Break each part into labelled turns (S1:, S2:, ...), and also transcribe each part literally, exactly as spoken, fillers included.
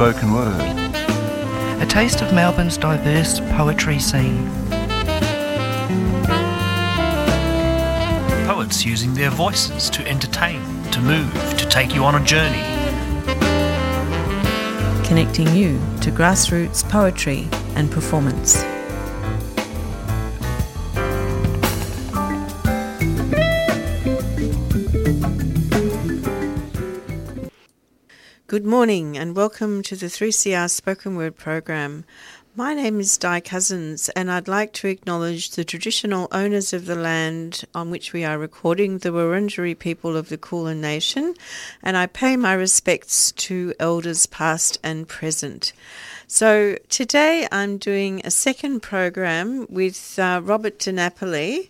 S1: Spoken Word.
S2: A taste of Melbourne's diverse poetry scene. Poets using their voices to entertain, to move, to take you on a journey.
S3: Connecting you to grassroots poetry and performance. Good morning and welcome to the three C R Spoken Word program. My name is Di Cousins and I'd like to acknowledge the traditional owners of the land on which we are recording, the Wurundjeri people of the Kulin Nation, and I pay my respects to elders past and present. So today I'm doing a second program with uh, Robert Di Napoli,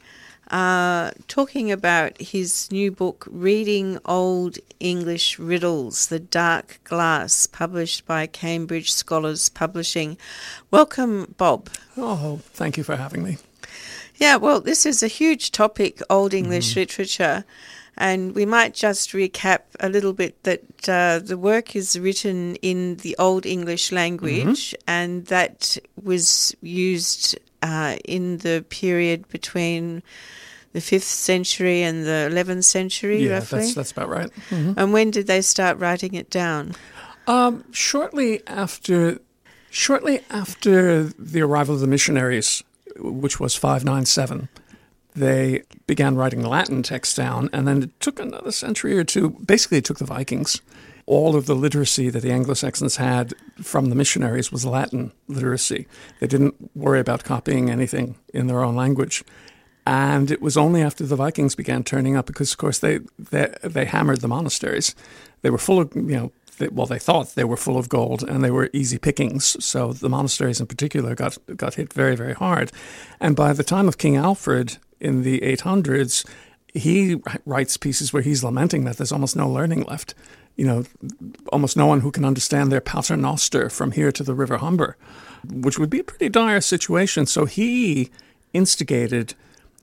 S3: Uh, talking about his new book, Reading Old English Riddles, The Dark Glass, published by Cambridge Scholars Publishing. Welcome, Bob.
S4: Oh, thank you for having me.
S3: Yeah, well, this is a huge topic, Old English mm. literature, and we might just recap a little bit that uh, the work is written in the Old English language, mm-hmm. and that was used uh, in the period between the fifth century and the eleventh century,
S4: yeah,
S3: roughly?
S4: Yeah, that's, that's about right. Mm-hmm.
S3: And when did they start writing it down?
S4: Um, shortly after shortly after the arrival of the missionaries, which was five ninety-seven, they began writing Latin texts down, and then it took another century or two. Basically, it took the Vikings. All of the literacy that the Anglo-Saxons had from the missionaries was Latin literacy. They didn't worry about copying anything in their own language. And it was only after the Vikings began turning up, because, of course, they they, they hammered the monasteries. They were full of, you know, they, well, they thought they were full of gold, and they were easy pickings. So the monasteries in particular got got hit very, very hard. And by the time of King Alfred in the eight hundreds, he writes pieces where he's lamenting that there's almost no learning left. You know, almost no one who can understand their paternoster from here to the River Humber, which would be a pretty dire situation. So he instigated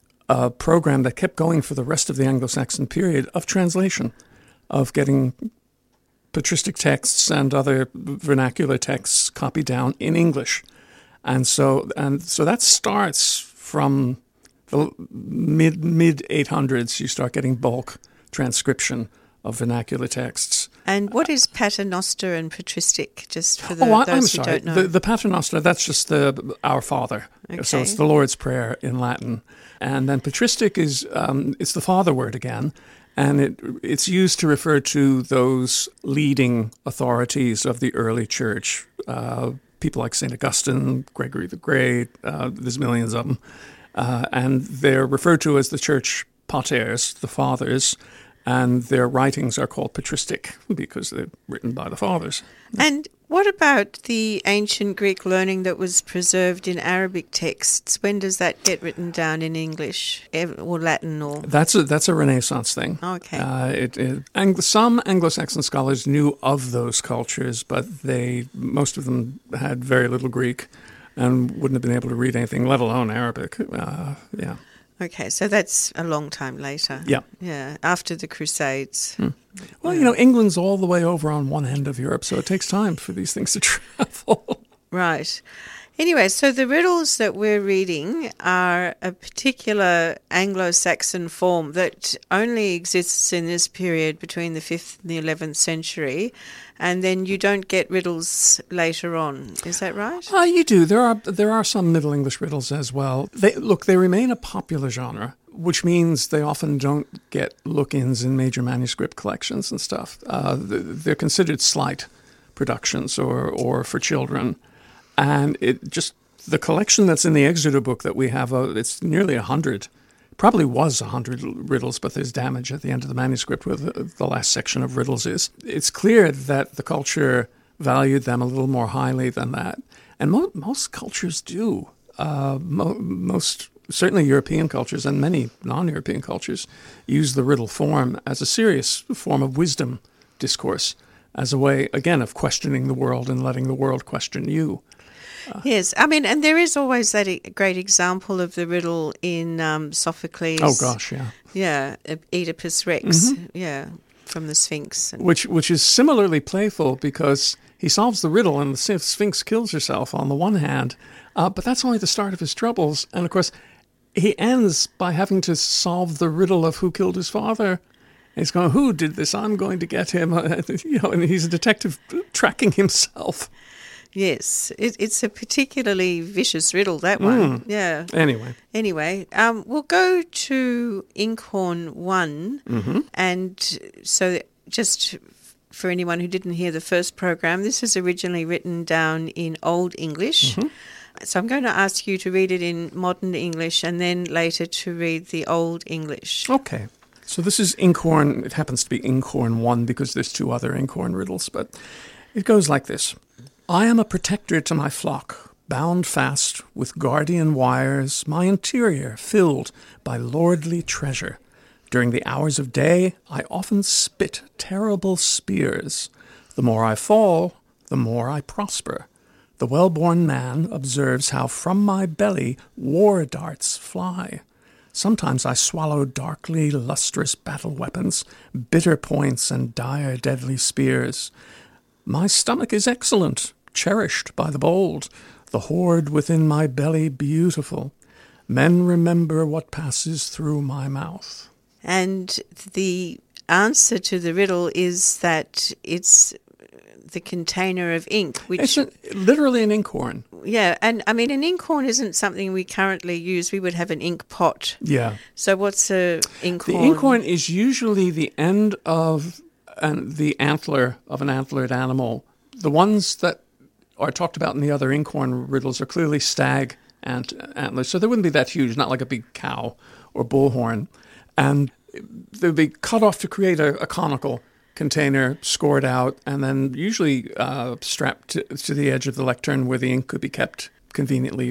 S4: a program that kept going for the rest of the Anglo-Saxon period of translation, of getting patristic texts and other vernacular texts copied down in English. And so and so that starts from the mid, mid eight hundreds. You start getting bulk transcription of vernacular texts.
S3: And what is paternoster and patristic, just for the,
S4: oh, I,
S3: those
S4: I'm
S3: who
S4: sorry.
S3: don't know?
S4: The, the paternoster, that's just the Our Father.
S3: Okay.
S4: So it's the Lord's Prayer in Latin. And then patristic is um, it's the Father word again, and it it's used to refer to those leading authorities of the early church, uh, people like Saint Augustine, Gregory the Great. Uh, there's millions of them, uh, and they're referred to as the church paters, the fathers, and their writings are called patristic because they're written by the fathers.
S3: And what about the ancient Greek learning that was preserved in Arabic texts? When does that get written down in English or Latin? Or
S4: That's a, that's a Renaissance thing.
S3: Okay.
S4: Uh, it, it, Ang- some Anglo-Saxon scholars knew of those cultures, but they most of them had very little Greek and wouldn't have been able to read anything, let alone Arabic. Uh, yeah.
S3: Okay, so that's a long time later.
S4: Yeah.
S3: Yeah, after the Crusades.
S4: Hmm. Well,
S3: yeah.
S4: you know, England's all the way over on one end of Europe, so it takes time for these things to travel.
S3: Right. Anyway, so the riddles that we're reading are a particular Anglo-Saxon form that only exists in this period between the fifth and the eleventh century, and then you don't get riddles later on. Is that right?
S4: Uh, you do. There are there are some Middle English riddles as well. They, look, they remain a popular genre, which means they often don't get look-ins in major manuscript collections and stuff. Uh, they're considered slight productions or, or for children. And it just, the collection that's in the Exeter book that we have, uh, it's nearly a hundred, probably was a hundred riddles, but there's damage at the end of the manuscript where the, the last section of riddles is. It's clear that the culture valued them a little more highly than that. And mo- most cultures do. Uh, mo- most, certainly European cultures and many non-European cultures use the riddle form as a serious form of wisdom discourse, as a way, again, of questioning the world and letting the world question you.
S3: Uh, yes, I mean, and there is always that e- great example of the riddle in um, Sophocles.
S4: Oh, gosh, yeah.
S3: Yeah, Oedipus Rex, mm-hmm. yeah, from the Sphinx.
S4: And which which is similarly playful because he solves the riddle and the Sphinx kills herself on the one hand, uh, but that's only the start of his troubles. And of course, he ends by having to solve the riddle of who killed his father. And he's going, who did this? I'm going to get him. You know, and he's a detective tracking himself.
S3: Yes, it, it's a particularly vicious riddle, that one. Mm. Yeah.
S4: Anyway.
S3: Anyway, um, we'll go to Inkhorn one.
S4: Mm-hmm.
S3: And so just for anyone who didn't hear the first program, this is originally written down in Old English.
S4: Mm-hmm.
S3: So I'm going to ask you to read it in modern English and then later to read the Old English.
S4: Okay. So this is Inkhorn. It happens to be Inkhorn one because there's two other Inkhorn riddles, but it goes like this. I am a protector to my flock, bound fast with guardian wires, my interior filled by lordly treasure. During the hours of day, I often spit terrible spears. The more I fall, the more I prosper. The well-born man observes how from my belly war darts fly. Sometimes I swallow darkly lustrous battle weapons, bitter points and dire deadly spears. My stomach is excellent, cherished by the bold, the hoard within my belly beautiful. Men remember what passes through my mouth.
S3: And the answer to the riddle is that it's the container of ink, which
S4: it's a, literally an inkhorn.
S3: Yeah, and I mean an inkhorn isn't something we currently use. We would have an ink pot.
S4: Yeah.
S3: So what's a inkhorn?
S4: The inkhorn is usually the end of an, the antler of an antlered animal. The ones that are talked about in the other inkhorn riddles are clearly stag ant antlers, so they wouldn't be that huge, not like a big cow or bullhorn. And they'd be cut off to create a, a conical container, scored out, and then usually uh, strapped to, to the edge of the lectern where the ink could be kept conveniently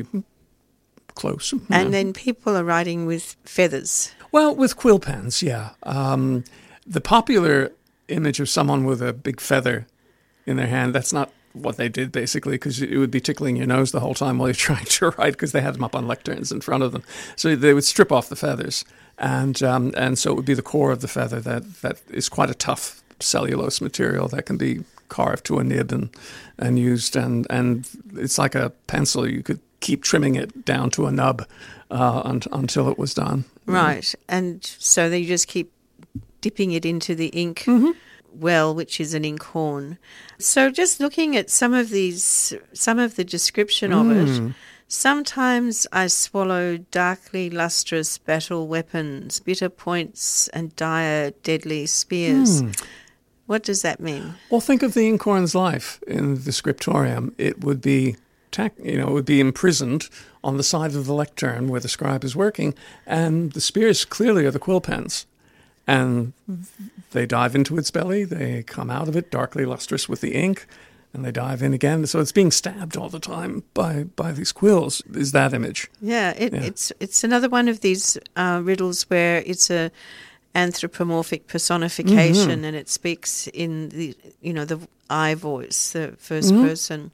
S4: close.
S3: And
S4: know.
S3: then people are writing with feathers.
S4: Well, with quill pens, yeah. Um, the popular image of someone with a big feather in their hand, that's not what they did, basically, because it would be tickling your nose the whole time while you're trying to write, because they had them up on lecterns in front of them. So they would strip off the feathers, and um, and so it would be the core of the feather that, that is quite a tough cellulose material that can be carved to a nib and, and used, and, and it's like a pencil. You could keep trimming it down to a nub uh, un- until it was done.
S3: Right, and so they just keep dipping it into the ink
S4: mm-hmm.
S3: well, which is an inkhorn. So just looking at some of these, some of the description of
S4: mm.
S3: it, sometimes I swallow darkly lustrous battle weapons, bitter points and dire deadly spears.
S4: Mm.
S3: What does that mean?
S4: Well, think of the inkhorn's life in the scriptorium. It would be, tac- you know, it would be imprisoned on the side of the lectern where the scribe is working, and the spears clearly are the quill pens. And they dive into its belly, they come out of it darkly lustrous with the ink, and they dive in again. So it's being stabbed all the time by, by these quills, is that image.
S3: Yeah, it,
S4: yeah.
S3: it's it's another one of these uh, riddles where it's a anthropomorphic personification,
S4: mm-hmm.
S3: and it speaks in the, you know, the I voice, the first
S4: mm-hmm.
S3: person.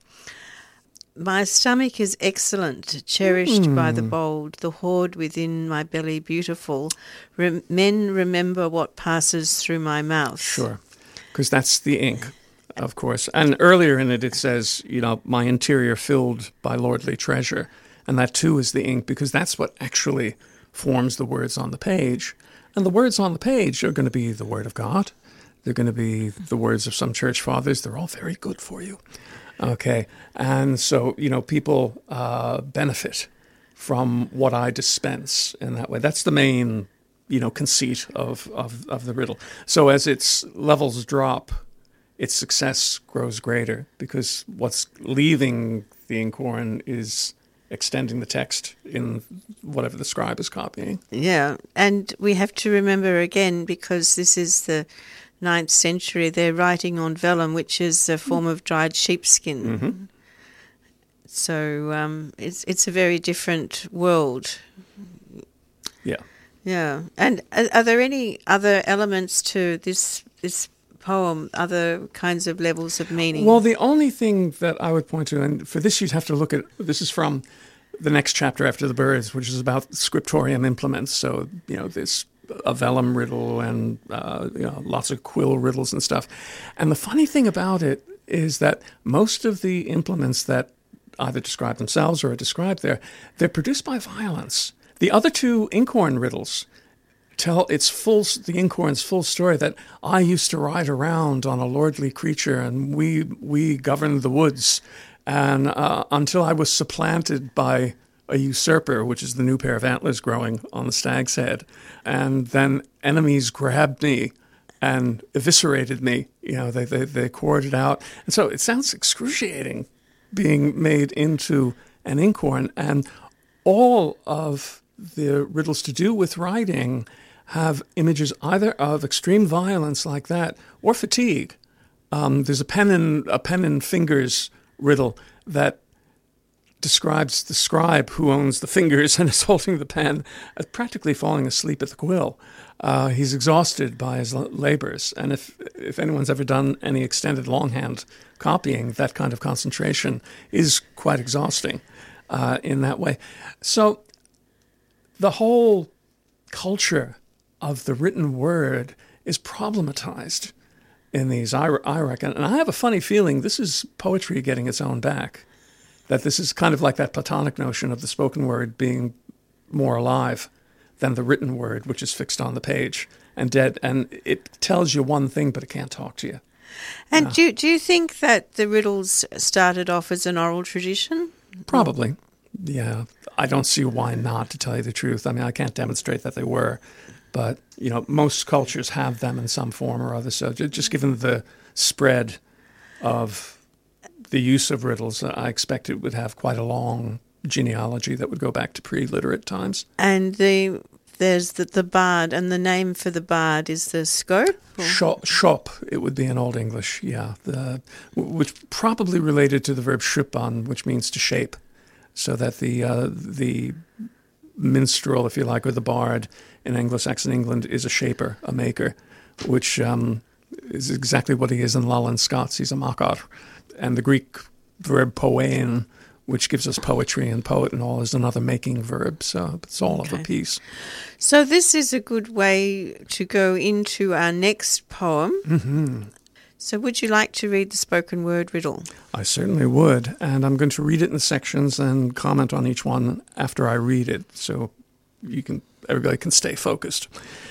S3: My stomach is excellent, cherished mm. by the bold, the hoard within my belly beautiful. Re- men remember what passes through my mouth.
S4: Sure, because that's the ink, of course. And earlier in it, it says, you know, my interior filled by lordly treasure. And that, too, is the ink, because that's what actually forms the words on the page. And the words on the page are going to be the Word of God. They're going to be the words of some church fathers. They're all very good for you. Okay, and so, you know, people uh, benefit from what I dispense in that way. That's the main, you know, conceit of, of, of the riddle. So as its levels drop, its success grows greater, because what's leaving the inkhorn is extending the text in whatever the scribe is copying.
S3: Yeah, and we have to remember again, because this is the ninth century, they're writing on vellum, which is a form of dried sheepskin.
S4: Mm-hmm.
S3: So um, it's it's a very different world.
S4: Yeah.
S3: Yeah. And are, are there any other elements to this this poem, other kinds of levels of meaning?
S4: Well, the only thing that I would point to, and for this you'd have to look at, this is from the next chapter after the birds, which is about scriptorium implements. So, you know, this a vellum riddle and uh, you know, lots of quill riddles and stuff. And the funny thing about it is that most of the implements that either describe themselves or are described there, they're produced by violence. The other two inkhorn riddles tell its full, the inkhorn's full story that I used to ride around on a lordly creature and we we governed the woods, and uh, until I was supplanted by a usurper, which is the new pair of antlers growing on the stag's head, and then enemies grabbed me and eviscerated me. You know, they they they corded out, and so it sounds excruciating being made into an inkhorn, and all of the riddles to do with riding have images either of extreme violence like that or fatigue. Um, there's a pen and a pen and fingers riddle that describes the scribe who owns the fingers and is holding the pen as practically falling asleep at the quill. Uh, he's exhausted by his labors, and if if anyone's ever done any extended longhand copying, that kind of concentration is quite exhausting uh, in that way. So the whole culture of the written word is problematized in these, I, I reckon. And I have a funny feeling this is poetry getting its own back, that this is kind of like that Platonic notion of the spoken word being more alive than the written word, which is fixed on the page and dead. And it tells you one thing, but it can't talk to you.
S3: And
S4: Yeah.
S3: do, do you think that the riddles started off as an oral tradition?
S4: Probably. Yeah. I don't see why not, to tell you the truth. I mean, I can't demonstrate that they were. But, you know, most cultures have them in some form or other. So ju- just given the spread of the use of riddles, I expect it would have quite a long genealogy that would go back to pre-literate times.
S3: And the there's the, the bard, and the name for the bard is the scope? or-
S4: Shop, shop, it would be in Old English, yeah. The, which probably related to the verb schupan, which means to shape. So that the uh, the minstrel, if you like, or the bard in Anglo-Saxon England is a shaper, a maker, which um, is exactly what he is in Lowland Scots. He's a makar. And the Greek verb poein, which gives us poetry and poet and all, is another making verb. So it's all
S3: Okay.
S4: of a piece.
S3: So this is a good way to go into our next poem.
S4: Mm-hmm.
S3: So would you like to read the spoken word riddle?
S4: I certainly would. And I'm going to read it in sections and comment on each one after I read it, so you can everybody can stay focused.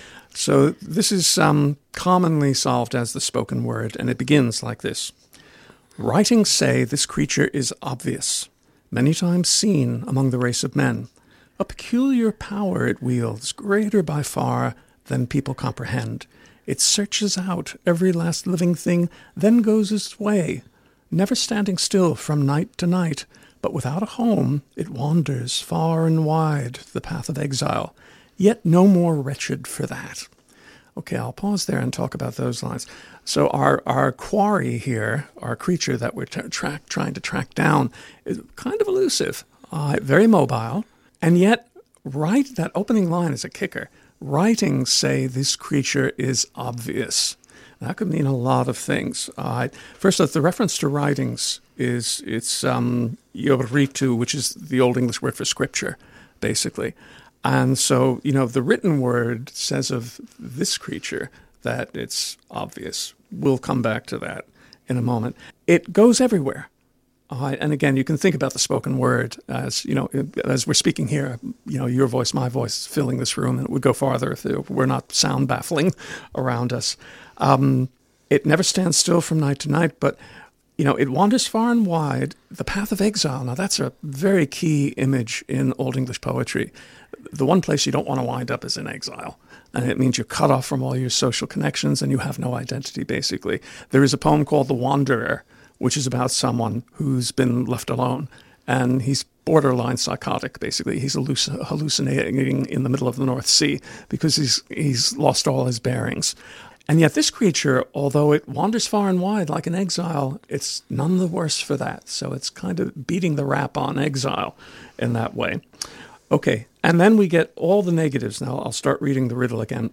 S4: So this is um, commonly solved as the spoken word, and it begins like this. Writings say this creature is obvious, many times seen among the race of men. A peculiar power it wields, greater by far than people comprehend. It searches out every last living thing, then goes its way, never standing still from night to night, but without a home it wanders far and wide the path of exile, yet no more wretched for that. Okay, I'll pause there and talk about those lines. So our, our quarry here, our creature that we're tra- track, trying to track down, is kind of elusive, uh, very mobile, and yet right, that opening line is a kicker. Writings say this creature is obvious. That could mean a lot of things. Uh, first off, the reference to writings is, it's um, ioritu, which is the Old English word for scripture, basically. And so, you know, the written word says of this creature that it's obvious. We'll come back to that in a moment. It goes everywhere. Uh, and again, you can think about the spoken word as, you know, as we're speaking here, you know, your voice, my voice filling this room, and it would go farther if we're not sound baffling around us. Um, it never stands still from night to night, but, you know, it wanders far and wide, the path of exile. Now, that's a very key image in Old English poetry. The one place you don't want to wind up is in exile. And it means you're cut off from all your social connections and you have no identity, basically. There is a poem called The Wanderer, which is about someone who's been left alone. And he's borderline psychotic, basically. He's halluc- hallucinating in the middle of the North Sea because he's he's lost all his bearings. And yet this creature, although it wanders far and wide like an exile, it's none the worse for that. So it's kind of beating the rap on exile in that way. Okay, and then we get all the negatives. Now I'll start reading the riddle again.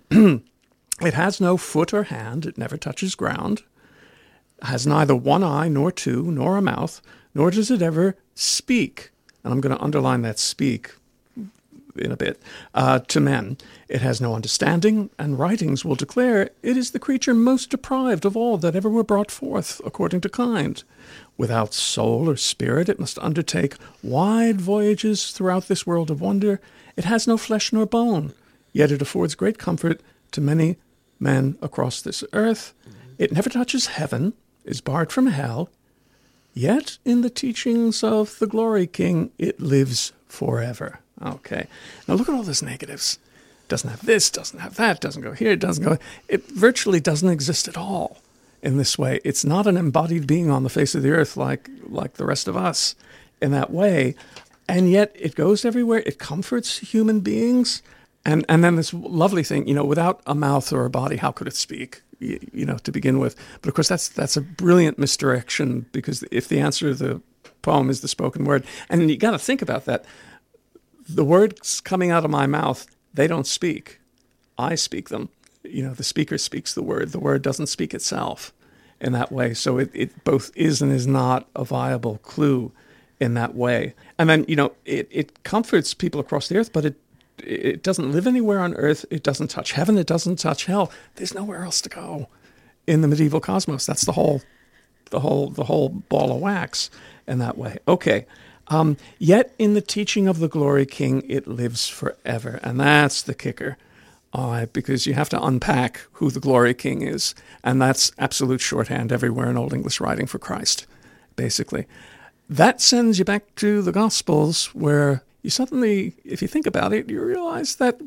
S4: It has no foot or hand. It never touches ground. Has neither one eye nor two, nor a mouth, nor does it ever speak. And I'm going to underline that speak. in a bit, uh, to men. It has no understanding, and writings will declare it is the creature most deprived of all that ever were brought forth, according to kind. Without soul or spirit, it must undertake wide voyages throughout this world of wonder. It has no flesh nor bone, yet it affords great comfort to many men across this earth. It never touches heaven, is barred from hell, yet in the teachings of the Glory King, it lives forever. Okay. Now look at all those negatives. Doesn't have this, doesn't have that, doesn't go here, doesn't go... It virtually doesn't exist at all in this way. It's not an embodied being on the face of the earth like, like the rest of us in that way. And yet it goes everywhere. It comforts human beings. And and then this lovely thing, you know, without a mouth or a body, how could it speak, you, you know, to begin with? But of course, that's that's a brilliant misdirection, because if the answer to the poem is the spoken word, and you got to think about that, the words coming out of my mouth, they don't speak. I speak them. You know, the speaker speaks the word. The word doesn't speak itself in that way. So it, it both is and is not a viable clue in that way. And then, you know, it, it comforts people across the earth, but it It doesn't live anywhere on earth. It doesn't touch heaven. It doesn't touch hell. There's nowhere else to go in the medieval cosmos. That's the whole, the whole, the whole ball of wax in that way. Okay. Um, yet in the teaching of the Glory King, it lives forever. And that's the kicker. All right, because you have to unpack who the Glory King is. And that's absolute shorthand everywhere in Old English writing for Christ, basically. That sends you back to the Gospels, where you suddenly, if you think about it, you realize that,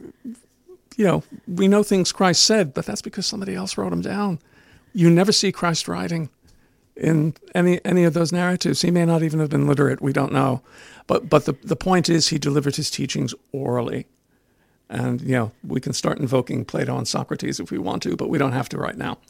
S4: you know, we know things Christ said, but that's because somebody else wrote them down. You never see Christ writing in any any of those narratives. He may not even have been literate, we don't know. But but the, the point is, he delivered his teachings orally. And, you know, we can start invoking Plato and Socrates if we want to, but we don't have to right now.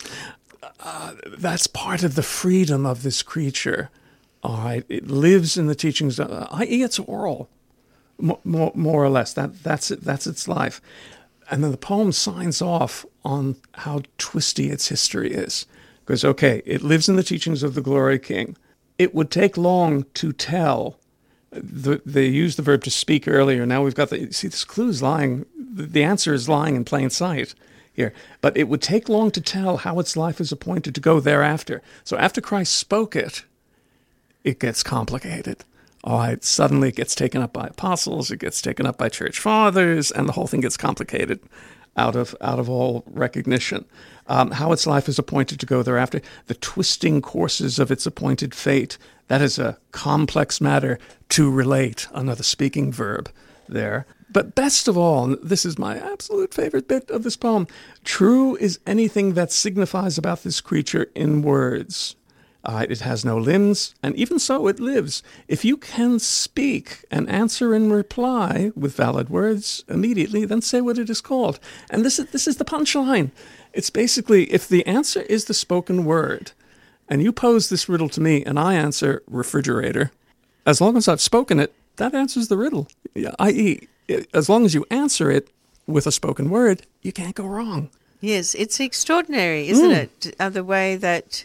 S4: Uh, that's part of the freedom of this creature. All right, it lives in the teachings, uh, that is, it's oral, more, more, more or less. That that's it. That's its life. And then the poem signs off on how twisty its history is, because okay, it lives in the teachings of the Glory King. It would take long to tell. The, they used the verb to speak earlier. Now we've got the see this clue is lying. The, the answer is lying in plain sight here. But it would take long to tell how its life is appointed to go thereafter. So after Christ spoke it, it gets complicated. All right, suddenly it gets taken up by apostles, it gets taken up by church fathers, and the whole thing gets complicated out of out of all recognition. Um, how its life is appointed to go thereafter, the twisting courses of its appointed fate, that is a complex matter to relate, another speaking verb there. But best of all, and this is my absolute favorite bit of this poem, true is anything that signifies about this creature in words. Uh, it has no limbs, and even so it lives. If you can speak and answer in reply with valid words immediately, then say what it is called. And this is this is the punchline. It's basically, if the answer is the spoken word, and you pose this riddle to me, and I answer refrigerator, as long as I've spoken it, that answers the riddle. that is, as long as you answer it with a spoken word, you can't go wrong.
S3: Yes, it's extraordinary, isn't
S4: Mm.
S3: it? Uh, the way that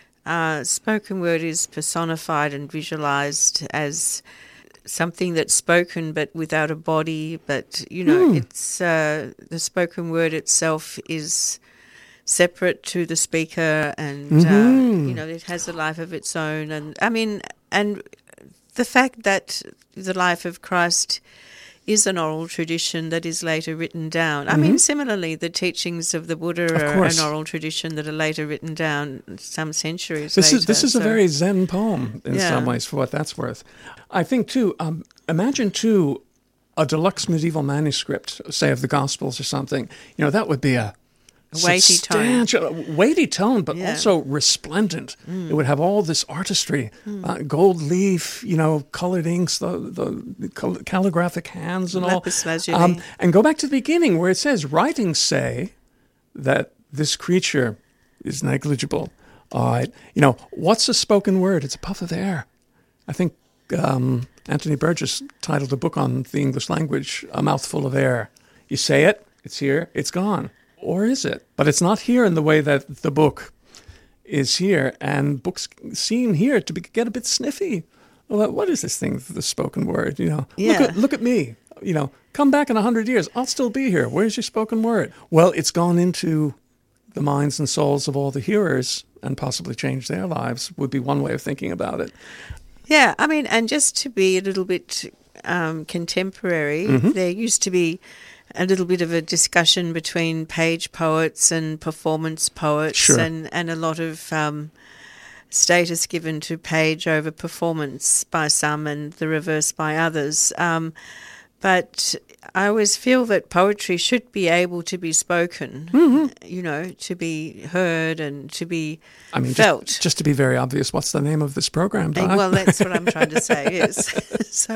S3: Uh, spoken word is personified and visualized as something that's spoken but without a body. But, you know,
S4: Mm.
S3: it's uh, the spoken word itself is separate to the speaker, and,
S4: Mm-hmm.
S3: uh, you know, it has a life of its own. And, I mean, and the fact that the life of Christ is an oral tradition that is later written down. I
S4: Mm-hmm.
S3: mean, similarly, the teachings of the Buddha
S4: Of
S3: are
S4: course.
S3: an oral tradition that are later written down some centuries
S4: This
S3: later.
S4: is this is a
S3: so-
S4: very Zen poem in
S3: Yeah.
S4: some ways, for what that's worth. I think too. Um, imagine too a deluxe medieval manuscript, say of the Gospels or something. You know, that would be a
S3: A weighty tone.
S4: substantial, weighty tone, but
S3: Yeah.
S4: also resplendent. It would have all this artistry, uh, gold leaf, you know, colored inks, the the cal- calligraphic hands and all.
S3: Lapis lazuli.
S4: Um, and go back to the beginning where it says, writings say that this creature is negligible. All right. You know, what's a spoken word? It's a puff of air. I think um, Anthony Burgess titled a book on the English language, A Mouthful of Air. You say it, it's here, it's gone. Or is it? But it's not here in the way that the book is here. And books seem here to be, get a bit sniffy. Well, what is this thing, the spoken word? You know,
S3: Yeah.
S4: look at look at me. You know, come back in a hundred years. I'll still be here. Where's your spoken word? Well, it's gone into the minds and souls of all the hearers and possibly changed their lives would be one way of thinking about it.
S3: Yeah, I mean, and just to be a little bit um, contemporary,
S4: Mm-hmm.
S3: there used to be a little bit of a discussion between page poets and performance poets,
S4: Sure.
S3: and, and a lot of um, status given to page over performance by some and the reverse by others. Um, but I always feel that poetry should be able to be spoken,
S4: Mm-hmm.
S3: you know, to be heard and to be
S4: I mean,
S3: felt.
S4: just, just to be very obvious, what's the name of this program, Di?
S3: Eh, Well, that's what I'm trying to say, yes. So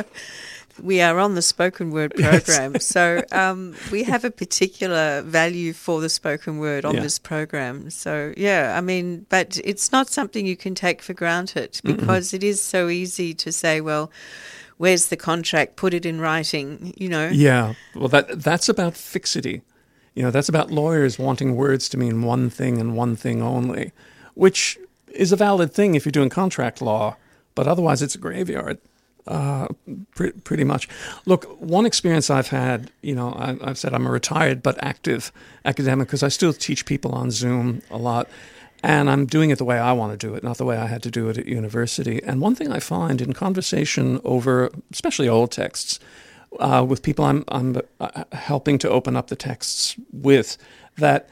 S3: we are on the spoken word program.
S4: Yes.
S3: So um, we have a particular value for the spoken word on
S4: Yeah.
S3: this program. So, yeah, I mean, but it's not something you can take for granted because it is so easy to say, well, where's the contract? Put it in writing, you know.
S4: Yeah, well, that that's about fixity. You know, that's about lawyers wanting words to mean one thing and one thing only, which is a valid thing if you're doing contract law, but otherwise it's a graveyard, uh, pre- pretty much. Look, one experience I've had, you know, I, I've said I'm a retired but active academic because I still teach people on Zoom a lot. And I'm doing it the way I want to do it, not the way I had to do it at university. And one thing I find in conversation over, especially old texts, uh, with people I'm, I'm uh, helping to open up the texts with, that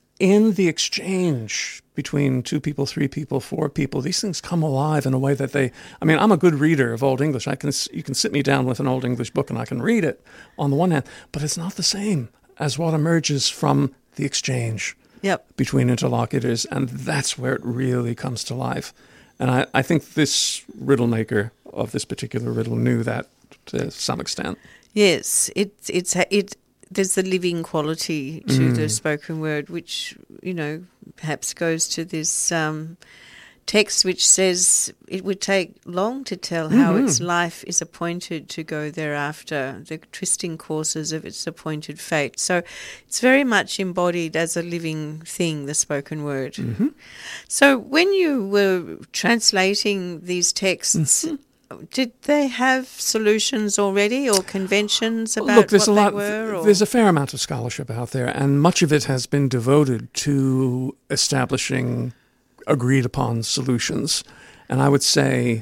S4: in the exchange between two people, three people, four people, these things come alive in a way that they, I mean, I'm a good reader of Old English. I can, you can sit me down with an Old English book and I can read it on the one hand, but it's not the same as what emerges from the exchange.
S3: Yep.
S4: Between interlocutors, and that's where it really comes to life. And I, I think this riddle maker of this particular riddle knew that to some extent.
S3: Yes, it's it's it. There's the living quality to the spoken word, which you know perhaps goes to this um, text, which says it would take long to tell how
S4: Mm-hmm.
S3: its life is appointed to go thereafter, the twisting courses of its appointed fate. So it's very much embodied as a living thing, the spoken word.
S4: Mm-hmm.
S3: So when you were translating these texts.
S4: Mm-hmm.
S3: Did they have solutions already or conventions about
S4: Look, there's
S3: what
S4: a lot.
S3: they were? Or?
S4: There's a fair amount of scholarship out there, and much of it has been devoted to establishing agreed-upon solutions. And I would say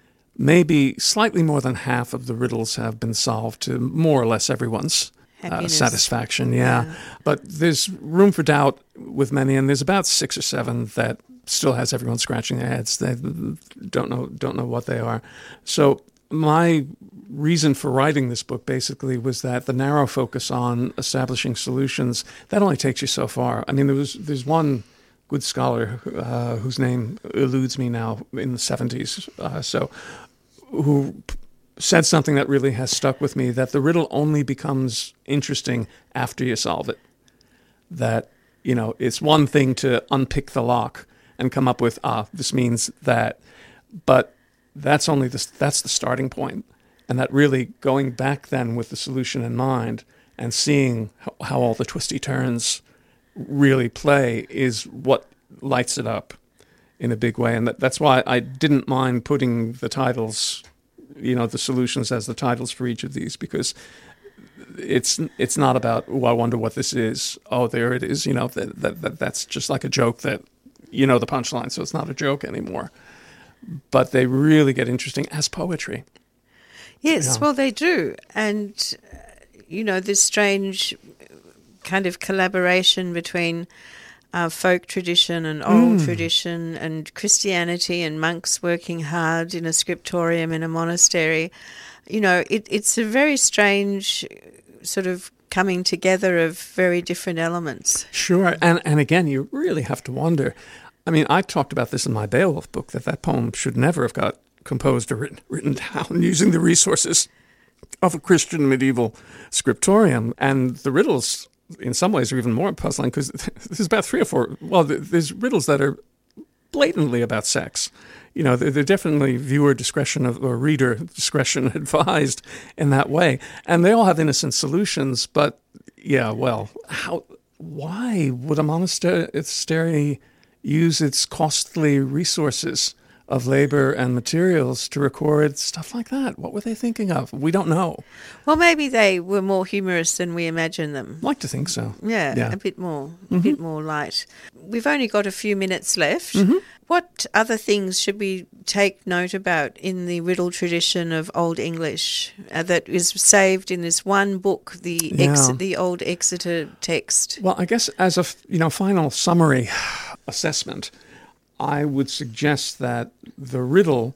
S4: maybe slightly more than half of the riddles have been solved to more or less everyone's uh,
S3: Happiness.
S4: satisfaction. Yeah.
S3: Yeah.
S4: But there's room for doubt with many, and there's about six or seven that still has everyone scratching their heads. They don't know don't know what they are. So my reason for writing this book basically was that the narrow focus on establishing solutions, that only takes you so far. I mean, there was there's one good scholar uh, whose name eludes me now in the seventies, uh, so who p- said something that really has stuck with me, that the riddle only becomes interesting after you solve it. That, you know, it's one thing to unpick the lock and come up with, ah, this means that, but that's only the, that's the starting point. And that really going back then with the solution in mind and seeing how, how all the twisty turns really play is what lights it up in a big way. And that, that's why I didn't mind putting the titles, you know, the solutions as the titles for each of these, because it's it's not about, oh, I wonder what this is. Oh, there it is. You know, that, that, that that's just like a joke that, you know, the punchline, so it's not a joke anymore. But they really get interesting as poetry.
S3: Yes,
S4: Yeah.
S3: well, they do. And, uh, you know, this strange kind of collaboration between uh, folk tradition and old tradition and Christianity and monks working hard in a scriptorium in a monastery. You know, it, it's a very strange sort of coming together of very different elements.
S4: Sure. And, and again, you really have to wonder. I mean, I talked about this in my Beowulf book, that that poem should never have got composed or written, written down using the resources of a Christian medieval scriptorium. And the riddles, in some ways, are even more puzzling because there's about three or four, well, there's riddles that are blatantly about sex. You know, they're, they're definitely viewer discretion of, or reader discretion advised in that way. And they all have innocent solutions, but yeah, well, how, why would a monastery use its costly resources of labor and materials to record stuff like that. What were they thinking of? We don't know.
S3: Well, maybe they were more humorous than we imagine them.
S4: I'd like to think so.
S3: Yeah,
S4: Yeah.
S3: a bit more,
S4: Mm-hmm.
S3: a bit more light. We've only got a few minutes left.
S4: Mm-hmm.
S3: What other things should we take note about in the riddle tradition of Old English uh, that is saved in this one book, the ex-
S4: Yeah.
S3: the Old Exeter text?
S4: Well, I guess as a f- you know final summary assessment, I would suggest that the riddle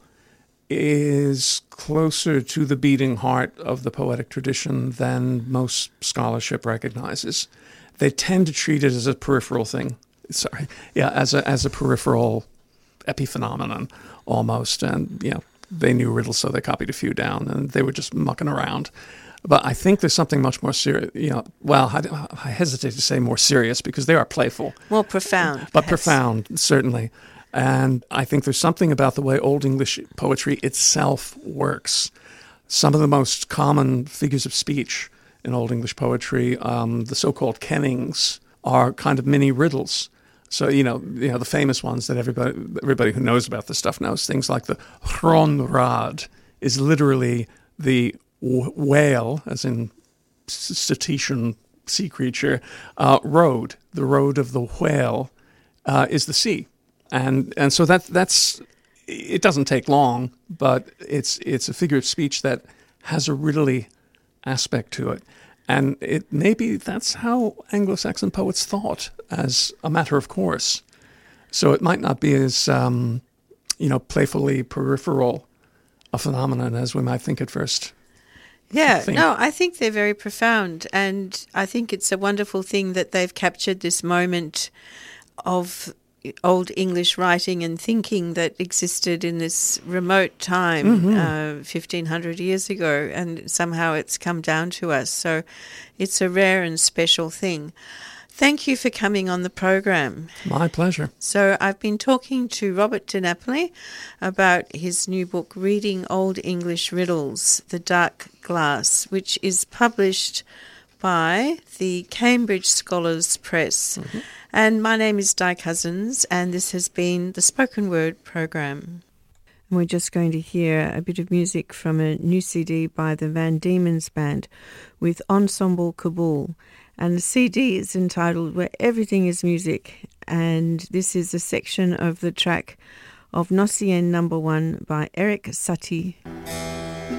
S4: is closer to the beating heart of the poetic tradition than most scholarship recognizes. They tend to treat it as a peripheral thing. Sorry, yeah, as a as a peripheral epiphenomenon almost, and you know they knew riddles, so they copied a few down, and they were just mucking around. But I think there's something much more serious. You know, well, I, I hesitate to say more serious because they are playful,
S3: More profound.
S4: but
S3: perhaps.
S4: profound, certainly. And I think there's something about the way Old English poetry itself works. Some of the most common figures of speech in Old English poetry, um, the so-called kennings, are kind of mini riddles. So, you know, you know the famous ones that everybody everybody who knows about this stuff knows, things like the Hronrad is literally the w- whale, as in cetacean sea creature, uh, road. The road of the whale uh, is the sea. And and so that that's it doesn't take long, but it's it's a figure of speech that has a riddly aspect to it. And it maybe that's how Anglo-Saxon poets thought, as a matter of course. So it might not be as um, you know playfully peripheral a phenomenon as we might think at first.
S3: Yeah,
S4: think.
S3: no, I think they're very profound, and I think it's a wonderful thing that they've captured this moment of Old English writing and thinking that existed in this remote time,
S4: Mm-hmm.
S3: uh, fifteen hundred years ago, and somehow it's come down to us. So it's a rare and special thing. Thank you for coming on the program.
S4: My pleasure.
S3: So I've been talking to Robert Di Napoli about his new book, Reading Old English Riddles, The Dark Glass, which is published by the Cambridge Scholars Press. Mm-hmm. And my name is Di Cousins, and this has been the Spoken Word program. And we're just going to hear a bit of music from a new C D by the Van Diemen's Band with Ensemble Kabul. And the C D is entitled Where Everything is Music, and this is a section of the track of Nocien Number One by Eric Satie.